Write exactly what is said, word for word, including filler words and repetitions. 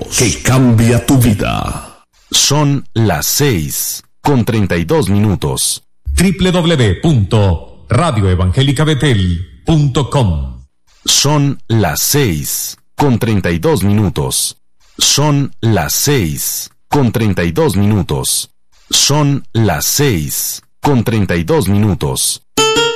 que cambia tu vida. Son las seis con treinta y dos minutos. doble u doble u doble u punto radio evangélica betel punto com. Son las seis con treinta y dos minutos. Son las seis con treinta y dos minutos. Son las seis con treinta y dos minutos.